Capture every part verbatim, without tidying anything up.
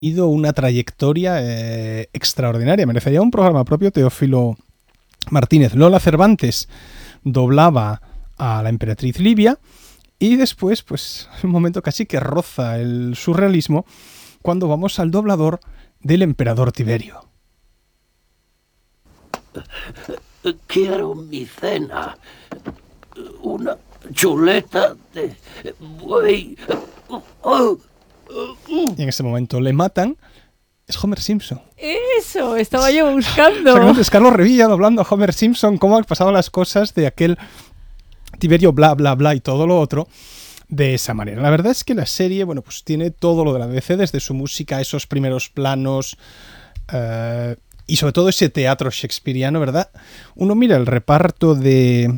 tenido una trayectoria eh, extraordinaria. Merecería un programa propio Teófilo Martínez. Lola Cervantes doblaba a la emperatriz Livia y después, pues, un momento casi que roza el surrealismo cuando vamos al doblador del emperador Tiberio. Quiero mi cena. Una chuleta de buey. Y en ese momento le matan. Es Homer Simpson. Eso, estaba yo buscando. O sea, es Carlos Revilla doblando a Homer Simpson, cómo han pasado las cosas de aquel Tiberio bla bla bla y todo lo otro de esa manera. La verdad es que la serie, bueno, pues tiene todo lo de la B B C, desde su música, esos primeros planos uh, y sobre todo ese teatro shakespeariano, ¿verdad? Uno mira el reparto de,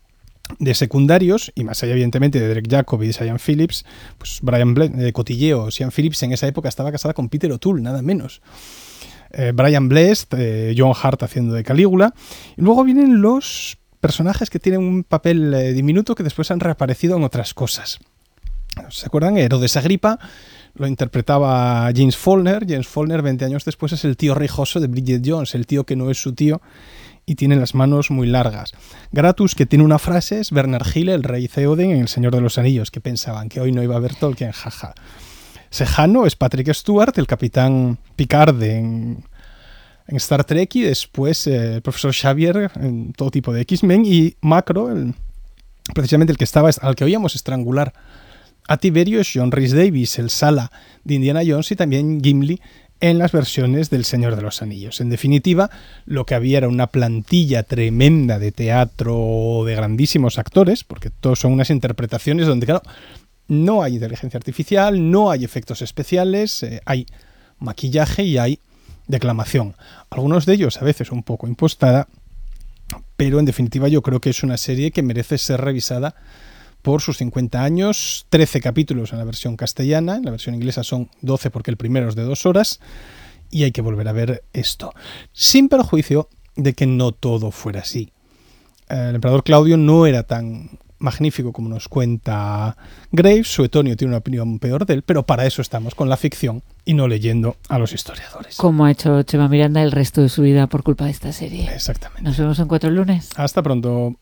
de secundarios, y más allá evidentemente de Derek Jacobi y Sian Phillips, pues Brian Blessed, de Cotilleo, Sian Phillips en esa época estaba casada con Peter O'Toole, nada menos. Eh, Brian Blessed, eh, John Hart haciendo de Calígula, y luego vienen los personajes que tienen un papel eh, diminuto que después han reaparecido en otras cosas. ¿Se acuerdan? Herodes Agripa lo interpretaba James Faulkner. James Faulkner, veinte años después, es el tío rijoso de Bridget Jones, el tío que no es su tío y tiene las manos muy largas. Gratus, que tiene una frase, es Bernard Hill, el rey Theoden en El Señor de los Anillos, que pensaban que hoy no iba a haber Tolkien, jaja. Sejano es Patrick Stewart, el capitán Picard en, en Star Trek, y después eh, el profesor Xavier en todo tipo de X-Men, y Macro, el, precisamente el que estaba, al que oíamos estrangular a Tiberio, es John Rhys Davies, el Sala de Indiana Jones, y también Gimli en las versiones del Señor de los Anillos. En definitiva, lo que había era una plantilla tremenda de teatro de grandísimos actores, porque todos son unas interpretaciones donde, claro, no hay inteligencia artificial, no hay efectos especiales, eh, hay maquillaje y hay declamación. Algunos de ellos a veces un poco impostada, pero en definitiva yo creo que es una serie que merece ser revisada por sus cincuenta años, trece capítulos en la versión castellana, en la versión inglesa son doce porque el primero es de dos horas, y hay que volver a ver esto. Sin perjuicio de que no todo fuera así. El emperador Claudio no era tan magnífico como nos cuenta Graves, Suetonio tiene una opinión peor de él, pero para eso estamos con la ficción y no leyendo a los historiadores. Como ha hecho Chema Miranda el resto de su vida por culpa de esta serie. Exactamente. Nos vemos en cuatro lunes. Hasta pronto.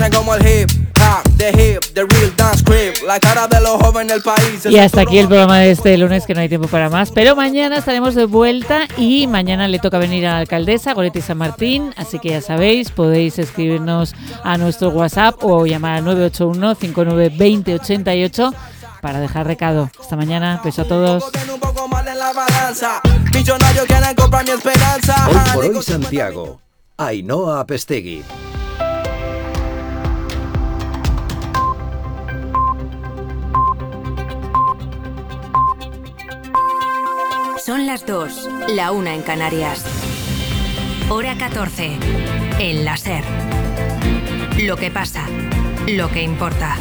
Y hasta aquí el programa de este lunes, que no hay tiempo para más, pero mañana estaremos de vuelta y mañana le toca venir a la alcaldesa Goretti San Martín, así que ya sabéis, podéis escribirnos a nuestro WhatsApp o llamar al nueve ocho uno, cinco nueve dos cero, ocho ocho para dejar recado. Hasta mañana, beso a todos. Hoy por hoy Santiago, Ainhoa Apestegui. Son las dos, la una en Canarias. Hora catorce, en la SER. Lo que pasa, lo que importa.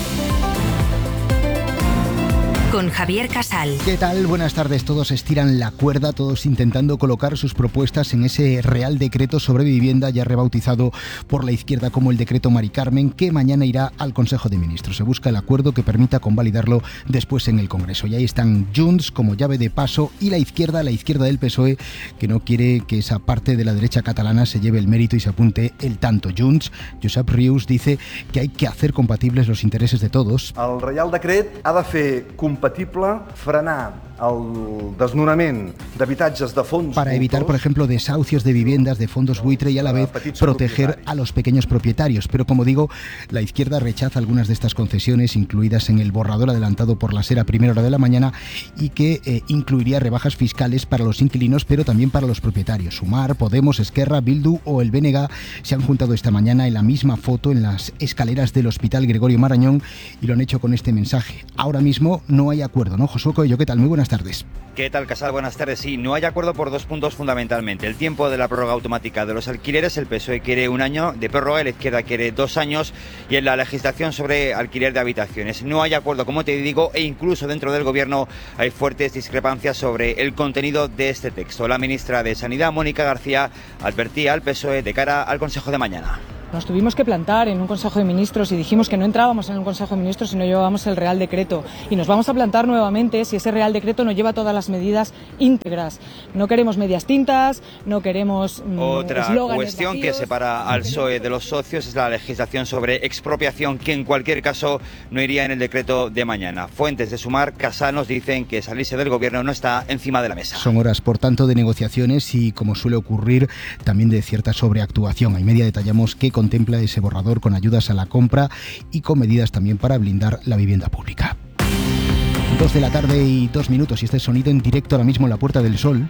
Con Javier Casal. ¿Qué tal? Buenas tardes. Todos estiran la cuerda, todos intentando colocar sus propuestas en ese Real Decreto sobre Vivienda, ya rebautizado por la izquierda como el Decreto Mari Carmen, que mañana irá al Consejo de Ministros. Se busca el acuerdo que permita convalidarlo después en el Congreso. Y ahí están Junts como llave de paso y la izquierda, la izquierda del P S O E, que no quiere que esa parte de la derecha catalana se lleve el mérito y se apunte el tanto. Junts, Josep Rius, dice que hay que hacer compatibles los intereses de todos. El Real Decret ha de fer compatible frenar el desnonament d'habitatges de fons para evitar, por ejemplo, desahucios de viviendas de fondos buitre y a la vez proteger a los pequeños propietarios. Pero como digo, la izquierda rechaza algunas de estas concesiones incluidas en el borrador adelantado por la SER a primera hora de la mañana y que eh, incluiría rebajas fiscales para los inquilinos, pero también para los propietarios. Sumar, Podemos, Esquerra, Bildu o el B N G se han juntado esta mañana en la misma foto en las escaleras del Hospital Gregorio Marañón y lo han hecho con este mensaje. Ahora mismo no hay acuerdo, ¿no? Josué Coello, ¿qué tal? Muy buenas tardes. ¿Qué tal, Casal? Buenas tardes. Sí, no hay acuerdo por dos puntos fundamentalmente. El tiempo de la prórroga automática de los alquileres, el P S O E quiere un año de prórroga, la izquierda quiere dos años, y en la legislación sobre alquiler de habitaciones no hay acuerdo, como te digo, e incluso dentro del gobierno hay fuertes discrepancias sobre el contenido de este texto. La ministra de Sanidad, Mónica García, advertía al P S O E de cara al Consejo de mañana. Nos tuvimos que plantar en un Consejo de Ministros y dijimos que no entrábamos en un Consejo de Ministros si no llevábamos el Real Decreto. Y nos vamos a plantar nuevamente si ese Real Decreto no lleva todas las medidas íntegras. No queremos medias tintas, no queremos mmm, Otra cuestión vacíos. que separa al P S O E de los socios es la legislación sobre expropiación, que en cualquier caso no iría en el decreto de mañana. Fuentes de Sumar, Casal, nos dicen que salirse del gobierno no está encima de la mesa. Son horas, por tanto, de negociaciones y, como suele ocurrir, también de cierta sobreactuación. A media detallamos qué contempla ese borrador con ayudas a la compra y con medidas también para blindar la vivienda pública. Dos de la tarde y dos minutos y este sonido en directo ahora mismo en la Puerta del Sol.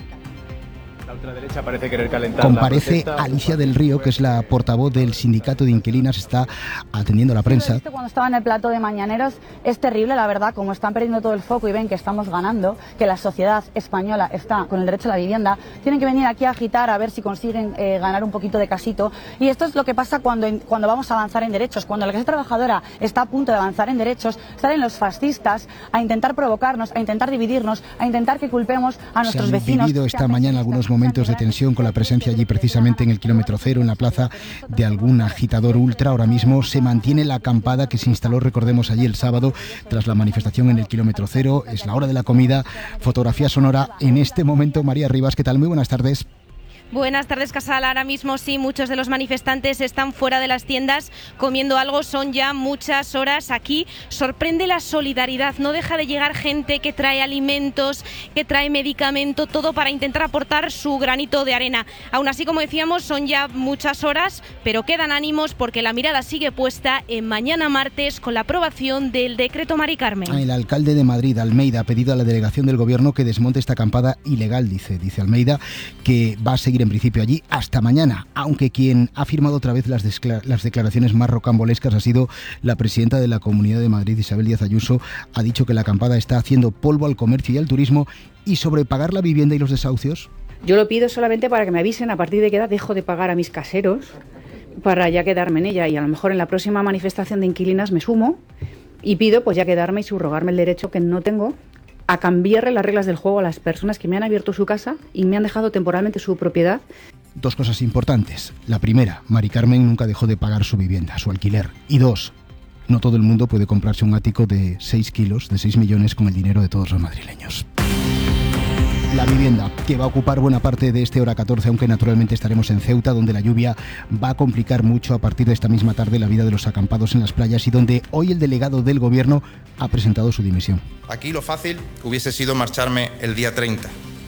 Derecha parece querer calentar. Comparece Alicia del Río, que es la portavoz del sindicato de inquilinas, está atendiendo a la prensa. Cuando estaba en el plató de Mañaneros es terrible, la verdad, como están perdiendo todo el foco y ven que estamos ganando, que la sociedad española está con el derecho a la vivienda, tienen que venir aquí a agitar a ver si consiguen eh, ganar un poquito de casito. Y esto es lo que pasa cuando, cuando vamos a avanzar en derechos. Cuando la clase trabajadora está a punto de avanzar en derechos, salen los fascistas a intentar provocarnos, a intentar dividirnos, a intentar que culpemos a nuestros Se han vecinos. vivido esta mañana algunos momentos de tensión con la presencia allí precisamente en el kilómetro cero, en la plaza, de algún agitador ultra. Ahora mismo se mantiene la acampada que se instaló, recordemos, allí el sábado tras la manifestación en el kilómetro cero. Es la hora de la comida. Fotografía sonora en este momento. María Rivas, ¿qué tal? Muy buenas tardes. Buenas tardes, Casal. Ahora mismo sí, muchos de los manifestantes están fuera de las tiendas comiendo algo. Son ya muchas horas aquí. Sorprende la solidaridad. No deja de llegar gente que trae alimentos, que trae medicamento, todo para intentar aportar su granito de arena. Aún así, como decíamos, son ya muchas horas, pero quedan ánimos porque la mirada sigue puesta en mañana martes con la aprobación del decreto Mari Carmen. El alcalde de Madrid, Almeida, ha pedido a la delegación del gobierno que desmonte esta acampada ilegal, dice, dice Almeida, que va a seguir en principio allí hasta mañana, aunque quien ha firmado otra vez las, las declaraciones más rocambolescas ha sido la presidenta de la Comunidad de Madrid, Isabel Díaz Ayuso. Ha dicho que la acampada está haciendo polvo al comercio y al turismo. ¿Y sobre pagar la vivienda y los desahucios? Yo lo pido solamente para que me avisen a partir de qué edad dejo de pagar a mis caseros para ya quedarme en ella, y a lo mejor en la próxima manifestación de inquilinas me sumo y pido pues ya quedarme y subrogarme el derecho que no tengo a cambiarle las reglas del juego a las personas que me han abierto su casa y me han dejado temporalmente su propiedad. Dos cosas importantes. La primera, Mari Carmen nunca dejó de pagar su vivienda, su alquiler. Y dos, no todo el mundo puede comprarse un ático de seis kilos, de seis millones, con el dinero de todos los madrileños. La vivienda, que va a ocupar buena parte de este hora catorce, aunque naturalmente estaremos en Ceuta, donde la lluvia va a complicar mucho a partir de esta misma tarde la vida de los acampados en las playas y donde hoy el delegado del gobierno ha presentado su dimisión. Aquí lo fácil hubiese sido marcharme el día treinta.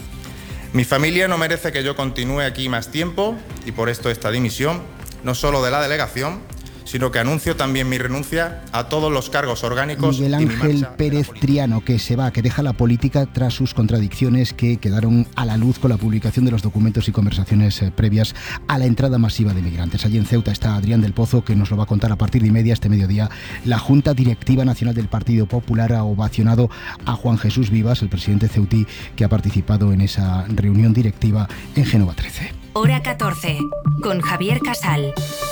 Mi familia no merece que yo continúe aquí más tiempo y por esto esta dimisión, no solo de la delegación, sino que anuncio también mi renuncia a todos los cargos orgánicos. Miguel Ángel Pérez Triano, que se va, que deja la política tras sus contradicciones que quedaron a la luz con la publicación de los documentos y conversaciones eh, previas a la entrada masiva de migrantes. Allí en Ceuta está Adrián del Pozo, que nos lo va a contar a partir de media este mediodía. La Junta Directiva Nacional del Partido Popular ha ovacionado a Juan Jesús Vivas, el presidente ceutí, que ha participado en esa reunión directiva en Génova trece. Hora catorce, con Javier Casal.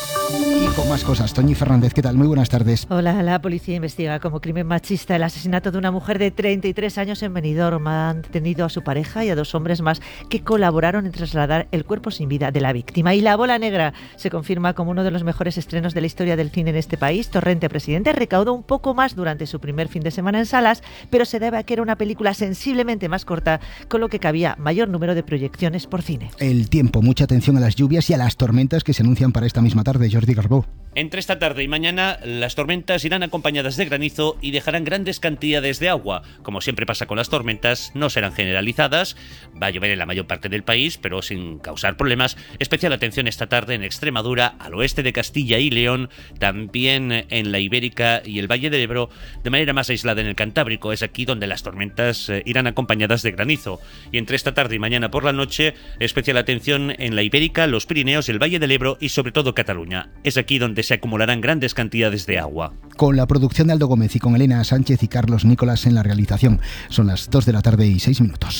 Y con más cosas, Toñi Fernández, ¿qué tal? Muy buenas tardes. Hola, la policía investiga como crimen machista el asesinato de una mujer de treinta y tres años en Benidorm. Han detenido a su pareja y a dos hombres más que colaboraron en trasladar el cuerpo sin vida de la víctima. Y La Bola Negra se confirma como uno de los mejores estrenos de la historia del cine en este país. Torrente Presidente recaudó un poco más durante su primer fin de semana en salas, pero se debe a que era una película sensiblemente más corta, con lo que cabía mayor número de proyecciones por cine. El tiempo, mucha atención a las lluvias y a las tormentas que se anuncian para esta misma tarde. Jordi Garbó. Entre esta tarde y mañana, las tormentas irán acompañadas de granizo y dejarán grandes cantidades de agua. Como siempre pasa con las tormentas, no serán generalizadas. Va a llover en la mayor parte del país, pero sin causar problemas. Especial atención esta tarde en Extremadura, al oeste de Castilla y León, también en la Ibérica y el Valle del Ebro, de manera más aislada en el Cantábrico. Es aquí donde las tormentas irán acompañadas de granizo. Y entre esta tarde y mañana por la noche, especial atención en la Ibérica, los Pirineos, el Valle del Ebro y sobre todo Cataluña. Es aquí donde se acumularán grandes cantidades de agua. Con la producción de Aldo Gómez y con Elena Sánchez y Carlos Nicolás en la realización. Son las dos de la tarde y seis minutos.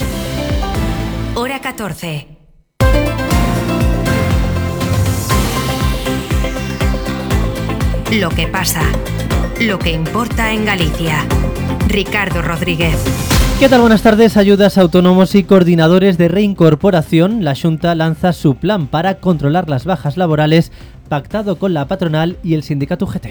Hora catorce. Lo que pasa, lo que importa en Galicia. Ricardo Rodríguez. ¿Qué tal? Buenas tardes. Ayudas a autónomos y coordinadores de reincorporación. La Xunta lanza su plan para controlar las bajas laborales pactado con la patronal y el sindicato U G T.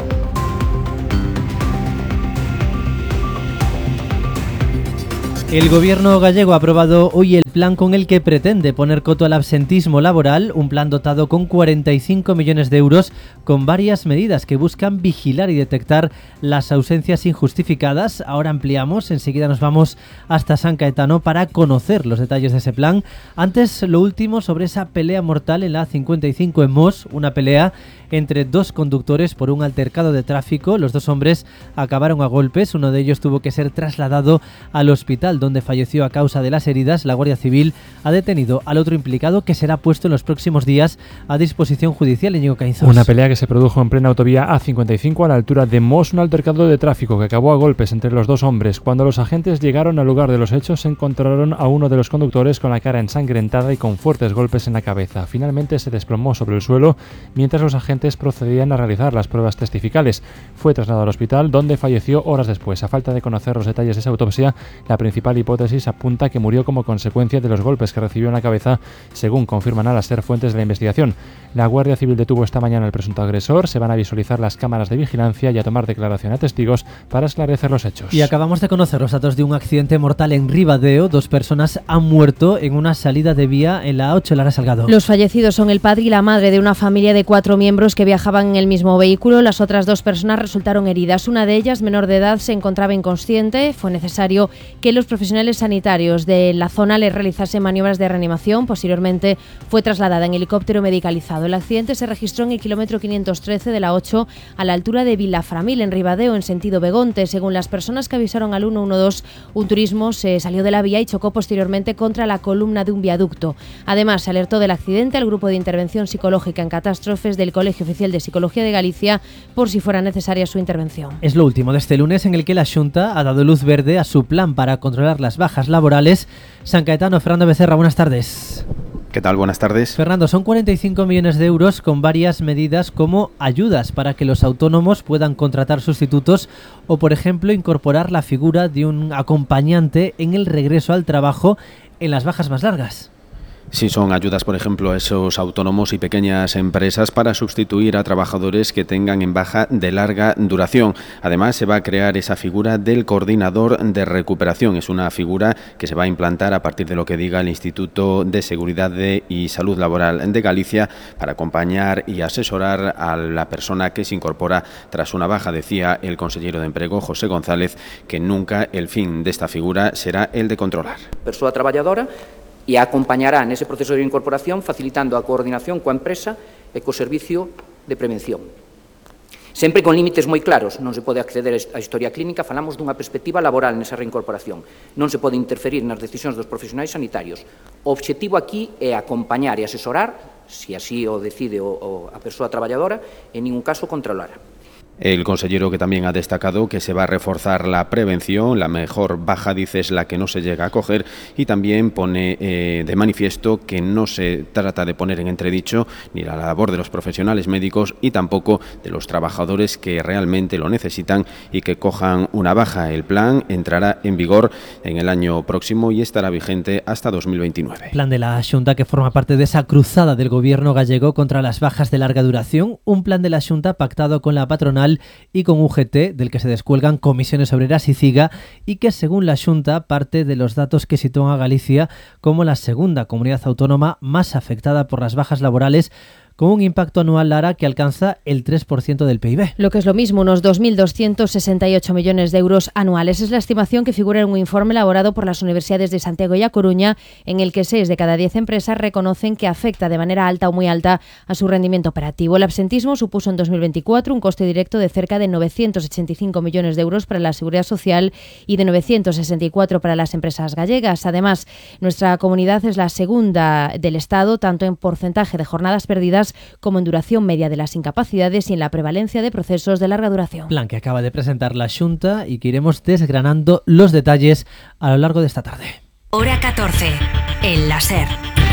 El gobierno gallego ha aprobado hoy el plan con el que pretende poner coto al absentismo laboral, un plan dotado con cuarenta y cinco millones de euros con varias medidas que buscan vigilar y detectar las ausencias injustificadas. Ahora ampliamos, enseguida nos vamos hasta San Caetano para conocer los detalles de ese plan. Antes, lo último sobre esa pelea mortal en la A cincuenta y cinco en Mos, una pelea entre dos conductores por un altercado de tráfico. Los dos hombres acabaron a golpes, uno de ellos tuvo que ser trasladado al hospital donde falleció a causa de las heridas. La Guardia Civil ha detenido al otro implicado, que será puesto en los próximos días a disposición judicial. Íñigo Caínzos. Una pelea que se produjo en plena autovía A cincuenta y cinco a la altura de Mos, un altercado de tráfico que acabó a golpes entre los dos hombres. Cuando los agentes llegaron al lugar de los hechos, se encontraron a uno de los conductores con la cara ensangrentada y con fuertes golpes en la cabeza. Finalmente se desplomó sobre el suelo mientras los agentes procedían a realizar las pruebas testificales. Fue trasladado al hospital, donde falleció horas después. A falta de conocer los detalles de esa autopsia, la principal hipótesis apunta que murió como consecuencia de los golpes que recibió en la cabeza, según confirman a las SER fuentes de la investigación. La Guardia Civil detuvo esta mañana al presunto agresor. Se van a visualizar las cámaras de vigilancia y a tomar declaración a testigos para esclarecer los hechos. Y acabamos de conocer los datos de un accidente mortal en Ribadeo. Dos personas han muerto en una salida de vía en la A ocho Lara Salgado. Los fallecidos son el padre y la madre de una familia de cuatro miembros que viajaban en el mismo vehículo. Las otras dos personas resultaron heridas. Una de ellas, menor de edad, se encontraba inconsciente. Fue necesario que los profesionales sanitarios de la zona le realizasen maniobras de reanimación. Posteriormente fue trasladada en helicóptero medicalizado. El accidente se registró en el kilómetro quinientos trece de la ocho a la altura de Vilaframil, en Ribadeo, en sentido Begonte. Según las personas que avisaron al ciento doce, un turismo se salió de la vía y chocó posteriormente contra la columna de un viaducto. Además, se alertó del accidente al Grupo de Intervención Psicológica en Catástrofes del Colegio Oficial de Psicología de Galicia por si fuera necesaria su intervención. Es lo último de este lunes, en el que la Xunta ha dado luz verde a su plan para controlar las bajas laborales. San Caetano, Fernando Becerra, buenas tardes. ¿Qué tal? Buenas tardes. Fernando, son cuarenta y cinco millones de euros con varias medidas como ayudas para que los autónomos puedan contratar sustitutos o, por ejemplo, incorporar la figura de un acompañante en el regreso al trabajo en las bajas más largas. Sí, son ayudas, por ejemplo, a esos autónomos y pequeñas empresas para sustituir a trabajadores que tengan en baja de larga duración. Además, se va a crear esa figura del coordinador de recuperación. Es una figura que se va a implantar a partir de lo que diga el Instituto de Seguridad de y Salud Laboral de Galicia para acompañar y asesorar a la persona que se incorpora tras una baja. Decía el consejero de Empleo, José González, que nunca el fin de esta figura será el de controlar. Persoa traballadora e a acompañará nese proceso de incorporación facilitando a coordinación coa empresa e co servicio de prevención. Sempre con límites moi claros, non se pode acceder á historia clínica, falamos dunha perspectiva laboral nesa reincorporación. Non se pode interferir nas decisións dos profesionais sanitarios. O obxectivo aquí é acompañar e asesorar, se así o decide o, o a persoa traballadora, en ningún caso controlar. El consejero, que también ha destacado que se va a reforzar la prevención, la mejor baja, dice, es la que no se llega a coger, y también pone eh, de manifiesto que no se trata de poner en entredicho ni la labor de los profesionales médicos y tampoco de los trabajadores que realmente lo necesitan y que cojan una baja. El plan entrará en vigor en el año próximo y estará vigente hasta dos mil veintinueve. Plan de la Xunta que forma parte de esa cruzada del gobierno gallego contra las bajas de larga duración, un plan de la Xunta pactado con la patronal y con U G T, del que se descuelgan Comisiones Obreras y CIGA, y que, según la Xunta, parte de los datos que sitúan a Galicia como la segunda comunidad autónoma más afectada por las bajas laborales, con un impacto anual, Lara, que alcanza el tres por ciento del P I B. Lo que es lo mismo, unos dos mil doscientos sesenta y ocho millones de euros anuales. Es la estimación que figura en un informe elaborado por las universidades de Santiago y A Coruña, en el que seis de cada diez empresas reconocen que afecta de manera alta o muy alta a su rendimiento operativo. El absentismo supuso en dos mil veinticuatro un coste directo de cerca de novecientos ochenta y cinco millones de euros para la Seguridad Social y de novecientos sesenta y cuatro para las empresas gallegas. Además, nuestra comunidad es la segunda del Estado, tanto en porcentaje de jornadas perdidas como en duración media de las incapacidades y en la prevalencia de procesos de larga duración. Plan que acaba de presentar la Xunta y que iremos desgranando los detalles a lo largo de esta tarde. Hora catorce, en la SER.